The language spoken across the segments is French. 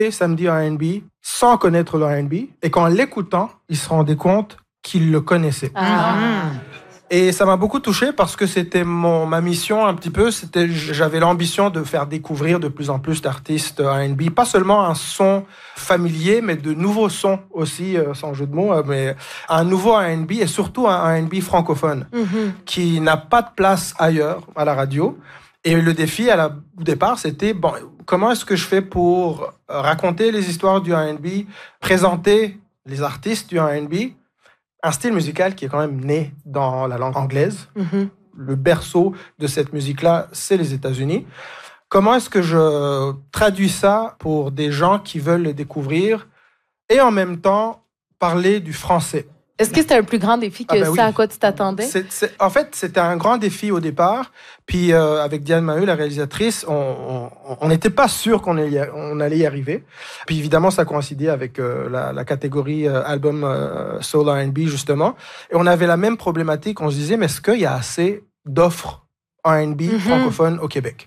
Samedi R&B sans connaître le R&B. Et qu'en l'écoutant, ils se rendaient compte qu'ils le connaissaient. Et ça m'a beaucoup touché parce que c'était ma mission un petit peu. J'avais l'ambition de faire découvrir de plus en plus d'artistes R&B. Pas seulement un son familier, mais de nouveaux sons aussi, sans jeu de mots. Mais un nouveau R&B et surtout un R&B francophone qui n'a pas de place ailleurs à la radio. Et le défi au départ, c'était comment est-ce que je fais pour raconter les histoires du R&B, présenter les artistes du R&B, un style musical qui est quand même né dans la langue anglaise. Le berceau de cette musique-là, c'est les États-Unis. Comment est-ce que je traduis ça pour des gens qui veulent le découvrir et en même temps parler du français? Est-ce que c'était un plus grand défi que ça à quoi tu t'attendais? En fait, c'était un grand défi au départ. Puis avec Diane Maheu, la réalisatrice, on n'était pas sûr qu'on allait y arriver. Puis évidemment, ça coïncidait avec la catégorie album Soul R&B, justement. Et on avait la même problématique. On se disait, mais est-ce qu'il y a assez d'offres R&B francophones au Québec?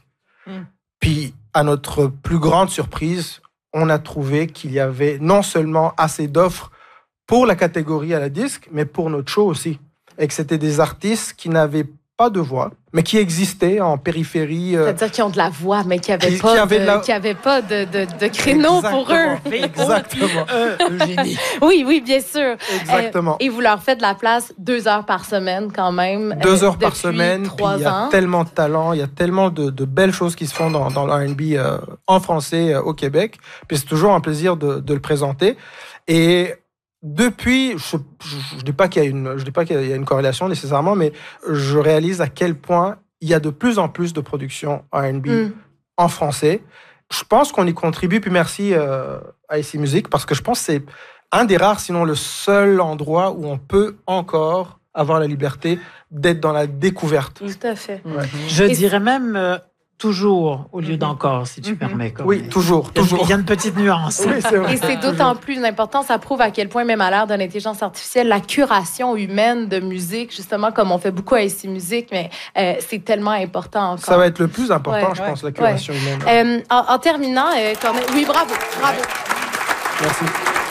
Puis, à notre plus grande surprise, on a trouvé qu'il y avait non seulement assez d'offres pour la catégorie à la disque, mais pour notre show aussi. Et que c'était des artistes qui n'avaient pas de voix, mais qui existaient en périphérie. C'est-à-dire qui ont de la voix, mais qui n'avaient pas de créneau pour eux. Exactement. Génie. Oui, bien sûr. Exactement. Et vous leur faites de la place 2 heures par semaine quand même. 2 heures par semaine. 3 ans. Il y a tellement de talent, il y a tellement de belles choses qui se font dans le R&B en français au Québec. Puis c'est toujours un plaisir de le présenter. Et depuis, je dis pas qu'il y a une corrélation nécessairement, mais je réalise à quel point il y a de plus en plus de productions R&B en français. Je pense qu'on y contribue, puis merci à ICI Musique, parce que je pense que c'est un des rares, sinon le seul endroit où on peut encore avoir la liberté d'être dans la découverte. Tout à fait. Ouais. Je dirais même toujours au lieu d'encore, si tu permets. Oui, toujours. Il y a une petite nuance. Oui, c'est vrai. Et c'est d'autant plus important, ça prouve à quel point, même à l'ère de l'intelligence artificielle, la curation humaine de musique, justement, comme on fait beaucoup à ICI Musique, mais c'est tellement important encore. Ça va être le plus important, je pense, la curation humaine. En terminant, oui, bravo. Merci.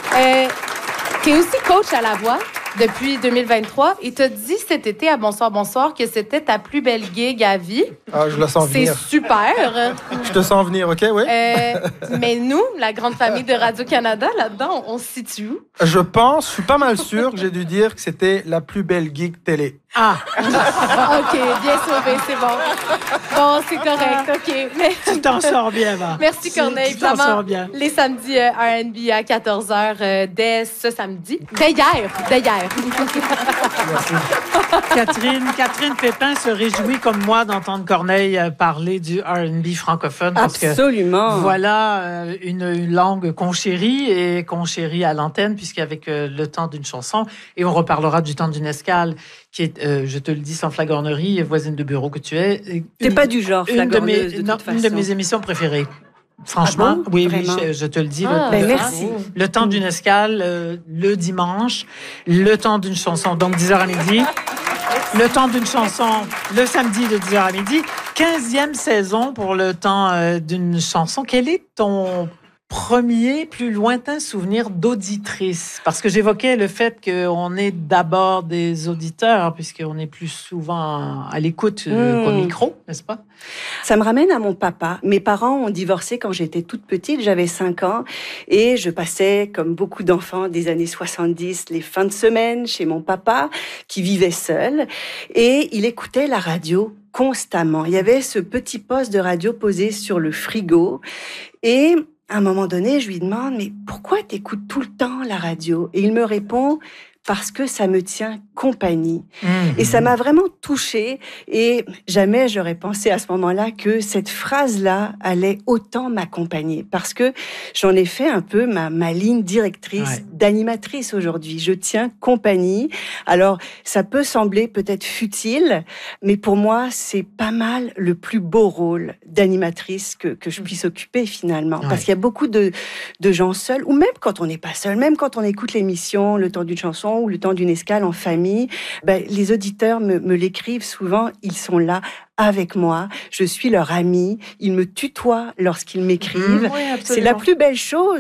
Tu es aussi coach à la voix depuis 2023 et tu as dit cet été à Bonsoir que c'était ta plus belle gig à vie. Ah, je la sens venir. C'est super. Je te sens venir, OK, oui? Mais nous, la grande famille de Radio-Canada, là-dedans, on se situe où? Je suis pas mal sûr que j'ai dû dire que c'était la plus belle gig télé. Ah! OK, bien sauvé, c'est bon. Bon, c'est correct, OK. Mais... Tu t'en sors bien, va. Merci, Corneille. Tu t'en sors bien. Les samedis R&B à 14h dès ce samedi. Dès hier. Merci. Catherine Pépin se réjouit, comme moi, d'entendre Corneille parler du R&B francophone. Parce Absolument. Que, voilà une langue qu'on chérit à l'antenne, puisqu'avec le temps d'une chanson, et on reparlera du temps d'une escale, qui est, je te le dis sans flagornerie, voisine de bureau que tu es. T'es pas du genre flagorneuse, une de mes émissions préférées. Franchement, oui, je te le dis. Merci. Le temps d'une escale, le dimanche, le temps d'une chanson, donc 10h à midi. Le temps d'une chanson, le samedi de 10h à midi. 15e saison pour le temps d'une chanson. Quel est ton premier, plus lointain souvenir d'auditrice? Parce que j'évoquais le fait qu'on est d'abord des auditeurs, puisqu'on est plus souvent à l'écoute qu'au micro, n'est-ce pas? Ça me ramène à mon papa. Mes parents ont divorcé quand j'étais toute petite, j'avais 5 ans, et je passais, comme beaucoup d'enfants des années 70, les fins de semaine chez mon papa, qui vivait seul, et il écoutait la radio constamment. Il y avait ce petit poste de radio posé sur le frigo, et à un moment donné, je lui demande « Mais pourquoi t'écoutes tout le temps la radio ?» Et il me répond « Parce que ça me tient compagnie. » Et ça m'a vraiment touchée. Et jamais j'aurais pensé à ce moment-là que cette phrase-là allait autant m'accompagner. Parce que j'en ai fait un peu ma ligne directrice d'animatrice aujourd'hui. Je tiens compagnie. Alors, ça peut sembler peut-être futile, mais pour moi, c'est pas mal le plus beau rôle d'animatrice que je puisse occuper finalement. Parce qu'il y a beaucoup de gens seuls, ou même quand on n'est pas seul, même quand on écoute l'émission Le temps d'une chanson ou Le temps d'une escale en famille, les auditeurs me l'écrivent souvent, ils sont là avec moi, je suis leur amie, ils me tutoient lorsqu'ils m'écrivent. C'est la plus belle chose.